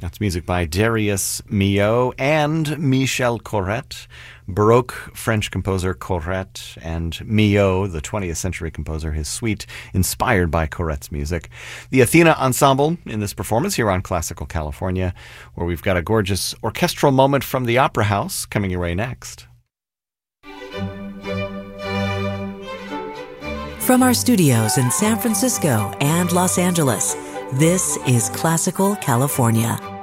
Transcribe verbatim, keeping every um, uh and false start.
That's music by Darius Milhaud and Michel Corrette, Baroque French composer Corrette, and Milhaud, the twentieth century composer, his suite inspired by Corrette's music. The Athena Ensemble in this performance here on Classical California, where we've got a gorgeous orchestral moment from the Opera House coming your way next. From our studios in San Francisco and Los Angeles, this is Classical California.